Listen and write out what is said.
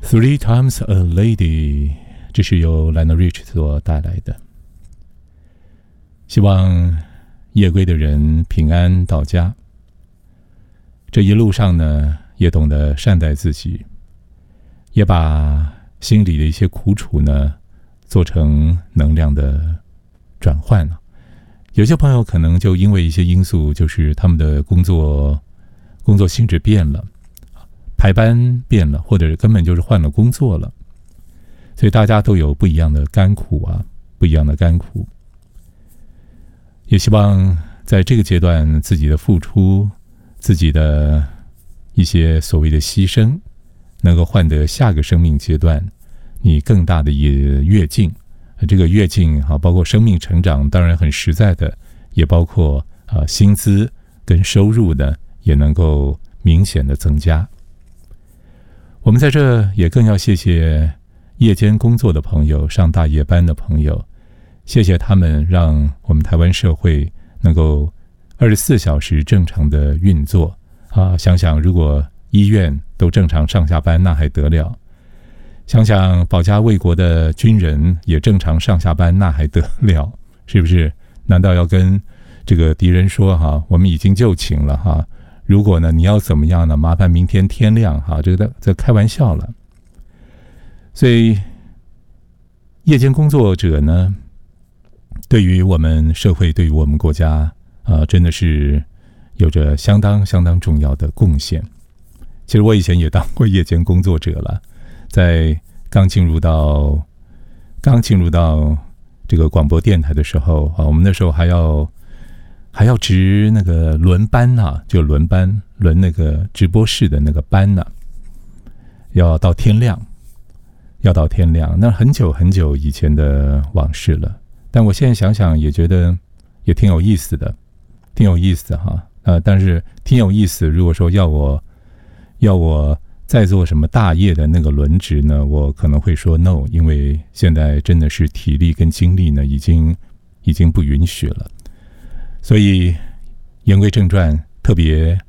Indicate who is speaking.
Speaker 1: Three Times a Lady， 这是由 Lionel Rich 所带来的。希望夜归的人平安到家。这一路上呢，也懂得善待自己，也把心里的一些苦楚呢，做成能量的转换。有些朋友可能就因为一些因素，就是他们的工作性质变了，排班变了，或者根本就是换了工作了，所以大家都有不一样的甘苦啊，不一样的甘苦。也希望在这个阶段，自己的付出，自己的一些所谓的牺牲，能够换得下个生命阶段你更大的跃进。这个跃进包括生命成长，当然很实在的，也包括薪资跟收入呢，也能够明显的增加。我们在这也更要谢谢夜间工作的朋友，上大夜班的朋友，谢谢他们让我们台湾社会能够24小时正常的运作想想如果医院都正常上下班，那还得了？想想保家卫国的军人也正常上下班，那还得了？是不是？难道要跟这个敌人说我们已经就寝了如果呢你要怎么样呢？麻烦明天天亮这开玩笑了。所以夜间工作者呢，对于我们社会，对于我们国家真的是有着相当重要的贡献。其实我以前也当过夜间工作者了，在刚进入到这个广播电台的时候我们那时候还要值那个轮班就轮那个直播室的那个班要到天亮，那很久以前的往事了。但我现在想想也觉得也挺有意思的但是挺有意思。如果说要我再做什么大业的那个轮值呢，我可能会说 no， 因为现在真的是体力跟精力呢已经不允许了。所以言归正传，特别